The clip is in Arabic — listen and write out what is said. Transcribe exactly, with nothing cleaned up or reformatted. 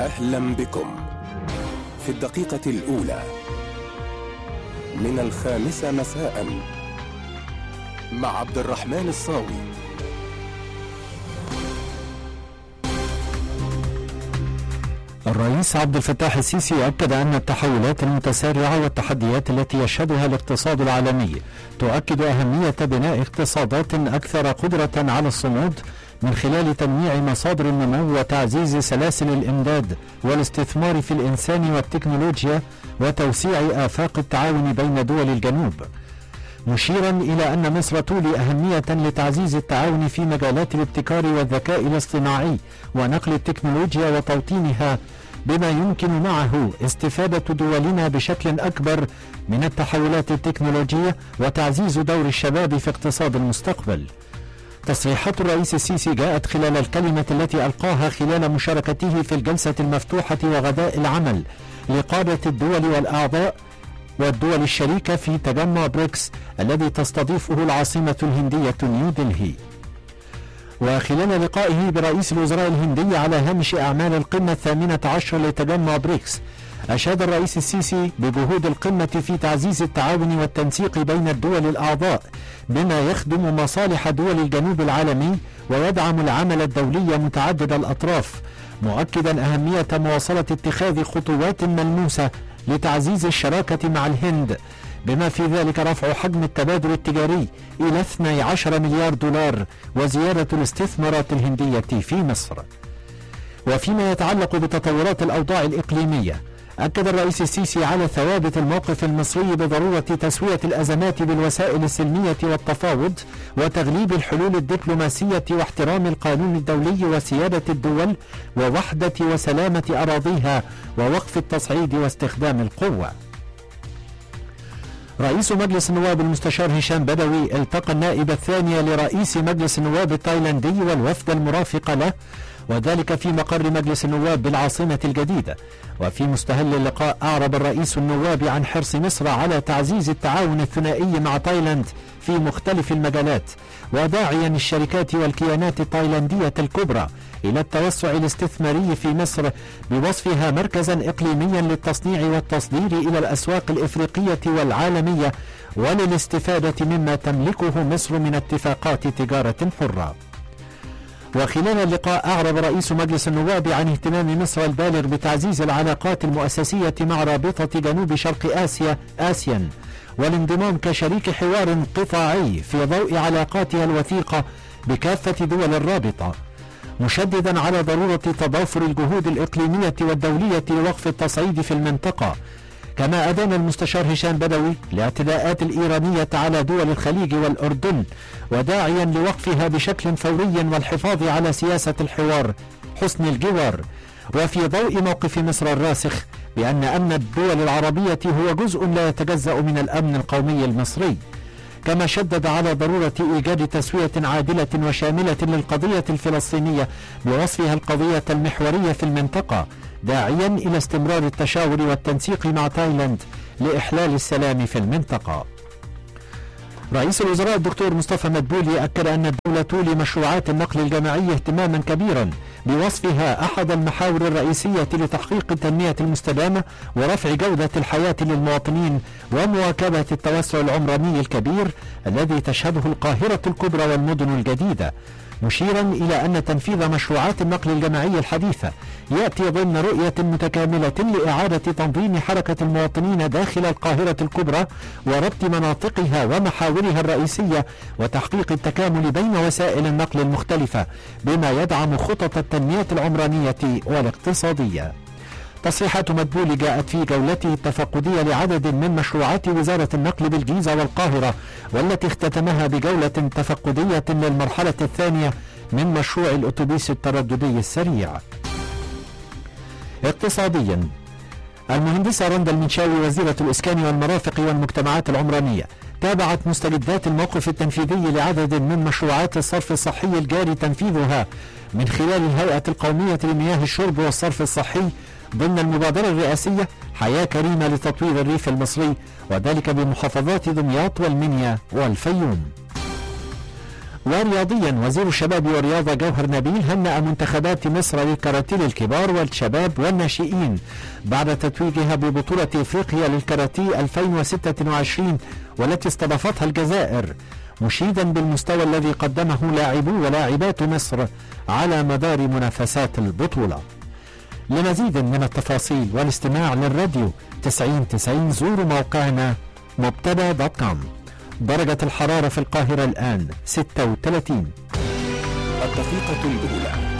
أهلا بكم في الدقيقة الأولى من الخامسة مساء مع عبد الرحمن الصاوي. الرئيس عبد الفتاح السيسي أكد أن التحولات المتسارعة والتحديات التي يشهدها الاقتصاد العالمي تؤكد أهمية بناء اقتصادات أكثر قدرة على الصمود من خلال تنويع مصادر النمو وتعزيز سلاسل الإمداد والاستثمار في الإنسان والتكنولوجيا وتوسيع آفاق التعاون بين دول الجنوب، مشيرا إلى أن مصر تولي أهمية لتعزيز التعاون في مجالات الابتكار والذكاء الاصطناعي ونقل التكنولوجيا وتوطينها، بما يمكن معه استفادة دولنا بشكل أكبر من التحولات التكنولوجية وتعزيز دور الشباب في اقتصاد المستقبل. تصريحات الرئيس السيسي جاءت خلال الكلمة التي ألقاها خلال مشاركته في الجلسة المفتوحة وغداء العمل لقادة الدول والأعضاء والدول الشريكة في تجمع بريكس الذي تستضيفه العاصمة الهندية نيودلهي. وخلال لقائه برئيس الوزراء الهندي على هامش أعمال القمة الثامنة عشر لتجمع بريكس، أشاد الرئيس السيسي بجهود القمة في تعزيز التعاون والتنسيق بين الدول الأعضاء بما يخدم مصالح دول الجنوب العالمي ويدعم العمل الدولي متعدد الأطراف، مؤكدا أهمية مواصلة اتخاذ خطوات ملموسة لتعزيز الشراكة مع الهند، بما في ذلك رفع حجم التبادل التجاري إلى اثني عشر مليار دولار وزيادة الاستثمارات الهندية في مصر. وفيما يتعلق بتطورات الأوضاع الإقليمية، أكد الرئيس السيسي على ثوابت الموقف المصري بضرورة تسوية الأزمات بالوسائل السلمية والتفاوض وتغليب الحلول الدبلوماسية واحترام القانون الدولي وسيادة الدول ووحدة وسلامة أراضيها ووقف التصعيد واستخدام القوة. رئيس مجلس النواب المستشار هشام بدوي التقى النائب الثاني لرئيس مجلس النواب التايلاندي والوفد المرافق له، وذلك في مقر مجلس النواب بالعاصمة الجديدة. وفي مستهل اللقاء أعرب الرئيس النواب عن حرص مصر على تعزيز التعاون الثنائي مع تايلاند في مختلف المجالات، وداعيا الشركات والكيانات التايلاندية الكبرى إلى التوسع الاستثماري في مصر بوصفها مركزا إقليميا للتصنيع والتصدير إلى الأسواق الإفريقية والعالمية وللاستفادة مما تملكه مصر من اتفاقات تجارة حرة. وخلال اللقاء أعرب رئيس مجلس النواب عن اهتمام مصر البالغ بتعزيز العلاقات المؤسسية مع رابطة جنوب شرق آسيا آسيان والانضمام كشريك حوار قطاعي في ضوء علاقاتها الوثيقة بكافة دول الرابطة، مشددا على ضرورة تضافر الجهود الإقليمية والدولية لوقف التصعيد في المنطقة. كما أدان المستشار هشام بدوي الاعتداءات الإيرانية على دول الخليج والأردن، وداعيا لوقفها بشكل فوري والحفاظ على سياسة الحوار حسن الجوار، وفي ضوء موقف مصر الراسخ بأن أمن الدول العربية هو جزء لا يتجزأ من الأمن القومي المصري. كما شدد على ضرورة إيجاد تسوية عادلة وشاملة للقضية الفلسطينية بوصفها القضية المحورية في المنطقة، داعيا إلى استمرار التشاور والتنسيق مع تايلاند لإحلال السلام في المنطقة. رئيس الوزراء الدكتور مصطفى مدبولي أكد أن الدولة تولي مشروعات النقل الجماعي اهتماما كبيرا بوصفها أحد المحاور الرئيسية لتحقيق التنمية المستدامة ورفع جودة الحياة للمواطنين ومواكبة التوسع العمراني الكبير الذي تشهده القاهرة الكبرى والمدن الجديدة، مشيرا إلى أن تنفيذ مشروعات النقل الجماعي الحديثة يأتي ضمن رؤية متكاملة لإعادة تنظيم حركة المواطنين داخل القاهرة الكبرى وربط مناطقها ومحاورها الرئيسية وتحقيق التكامل بين وسائل النقل المختلفة بما يدعم خطط التنمية العمرانية والاقتصادية. تصريحات مدبولي جاءت في جولته التفقدية لعدد من مشروعات وزارة النقل بالجيزة والقاهرة، والتي اختتمها بجولة تفقدية للمرحلة الثانية من مشروع الأتوبيس الترددي السريع. اقتصاديا، المهندسة رندا المنشاوي وزيرة الإسكان والمرافق والمجتمعات العمرانية تابعت مستجدات الموقف التنفيذي لعدد من مشروعات الصرف الصحي الجاري تنفيذها من خلال الهيئة القومية لمياه الشرب والصرف الصحي ضمن المبادرة الرئاسية حياة كريمة لتطوير الريف المصري، وذلك بمحافظات دمياط والمنيا والفيوم. ورياضيا، وزير الشباب والرياضة جوهر نبيل هنأ منتخبات مصر للكاراتيه للكبار والشباب والناشئين بعد تتويجها ببطولة افريقيا للكاراتيه ألفين وستة وعشرين والتي استضافتها الجزائر، مشيدا بالمستوى الذي قدمه لاعبو ولاعبات مصر على مدار منافسات البطولة. لمزيد من التفاصيل والاستماع للراديو تسعين تسعين زوروا موقعنا مبتدا دوت كوم. درجة الحرارة في القاهرة الآن ستة وثلاثين. الدقيقة الأولى.